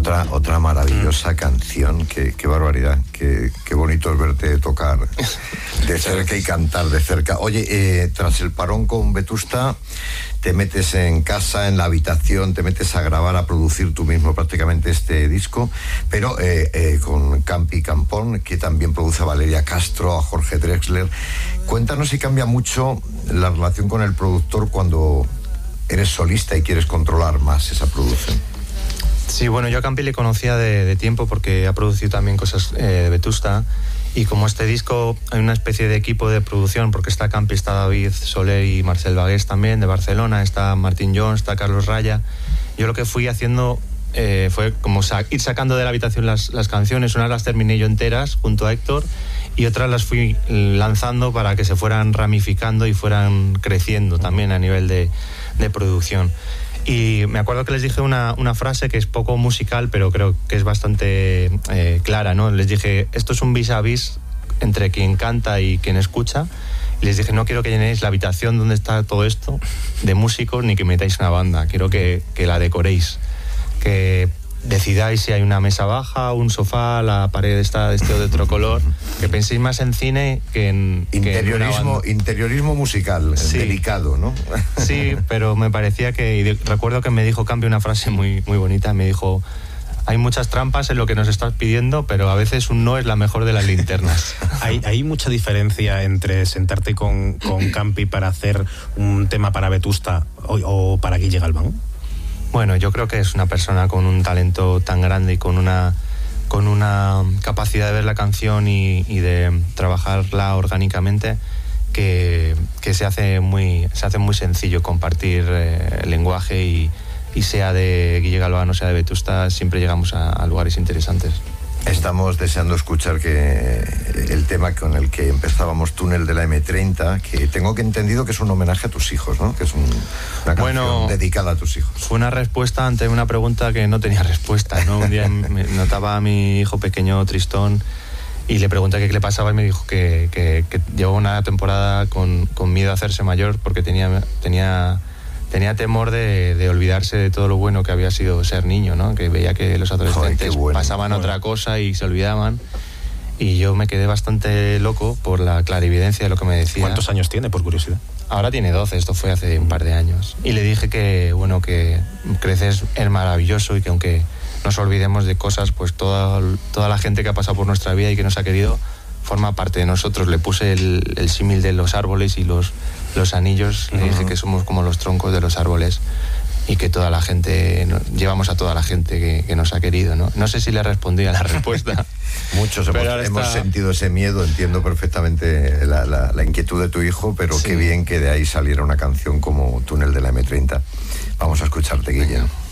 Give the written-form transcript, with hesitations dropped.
Otra maravillosa canción, qué barbaridad, qué bonito es verte tocar de cerca y cantar de cerca. Oye, tras el parón con Vetusta, te metes en casa, en la habitación, te metes a grabar, a producir tú mismo prácticamente este disco, pero con Campi Campón, que también produce a Valeria Castro, a Jorge Drexler. Cuéntanos si cambia mucho la relación con el productor cuando eres solista y quieres controlar más esa producción. Sí, bueno, yo a Campi le conocía de tiempo porque ha producido también cosas de Vetusta, y como este disco hay una especie de equipo de producción, porque está Campi, está David Soler y Marcel Bagués también de Barcelona, está Martín Jones, está Carlos Raya. Yo lo que fui haciendo fue como ir sacando de la habitación las canciones. Unas las terminé yo enteras junto a Héctor y otras las fui lanzando para que se fueran ramificando y fueran creciendo también a nivel de producción. Y me acuerdo que les dije una frase que es poco musical, pero creo que es bastante clara, ¿no? Les dije, esto es un vis a vis entre quien canta y quien escucha. Y les dije, no quiero que llenéis la habitación donde está todo esto de músicos, ni que metáis una banda. Quiero que la decoréis, que decidáis si hay una mesa baja, un sofá, la pared está de este o de otro color, que penséis más en cine que en interiorismo musical, sí. Delicado, ¿no? Sí, pero me parecía recuerdo que me dijo Campi una frase muy, muy bonita. Me dijo, hay muchas trampas en lo que nos estás pidiendo, pero a veces un no es la mejor de las linternas. ¿Hay mucha diferencia entre sentarte con Campi para hacer un tema para Vetusta o para Guille Galván? Bueno, yo creo que es una persona con un talento tan grande y con una capacidad de ver la canción y de trabajarla orgánicamente que se hace muy sencillo compartir el lenguaje, y sea de Guille Galván o sea de Vetusta, siempre llegamos a lugares interesantes. Estamos deseando escuchar el tema con el que empezábamos, Túnel de la M30, que tengo que entendido que es un homenaje a tus hijos, ¿no? Que es una canción dedicada a tus hijos. Fue una respuesta ante una pregunta que no tenía respuesta, ¿no? Un día me notaba a mi hijo pequeño tristón y le pregunté qué le pasaba y me dijo que llevó una temporada con miedo a hacerse mayor porque tenía temor de olvidarse de todo lo bueno que había sido ser niño, ¿no? Que veía que los adolescentes pasaban otra cosa y se olvidaban. Y yo me quedé bastante loco por la clarividencia de lo que me decía. ¿Cuántos años tiene, por curiosidad? Ahora tiene 12, esto fue hace un par de años. Y le dije que crecer es maravilloso y que aunque nos olvidemos de cosas, pues toda la gente que ha pasado por nuestra vida y que nos ha querido forma parte de nosotros. Le puse el símil de los árboles y los anillos. Le dije que somos como los troncos de los árboles y que toda la gente, llevamos a toda la gente que nos ha querido, ¿no? No sé si le respondí a la respuesta. Muchos hemos sentido ese miedo, entiendo perfectamente la inquietud de tu hijo, pero sí. Qué bien que de ahí saliera una canción como Túnel de la M30. Vamos a escucharte, Guille.